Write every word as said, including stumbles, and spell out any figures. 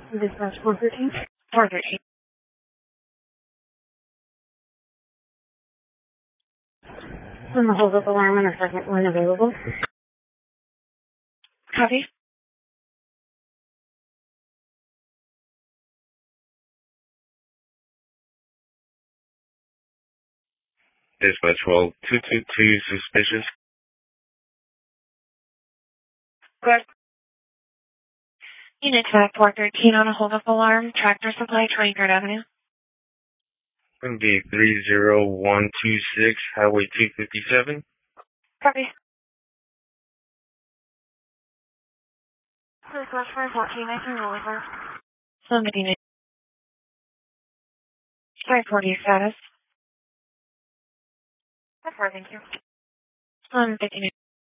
Dispatch four thirteen. four thirteen. On the hold-up alarm on the second one available. Copy. Dispatch twelve two two two suspicious. Good. Unit Tech four thirteen on a hold-up alarm. Tractor Supply, twenty-third Avenue. Going to be three zero one two six, Highway two fifty-seven. Copy. Dispatch five fourteen, I can roll over. Somebody five forty status. That's fine, thank you. Um, fifteen.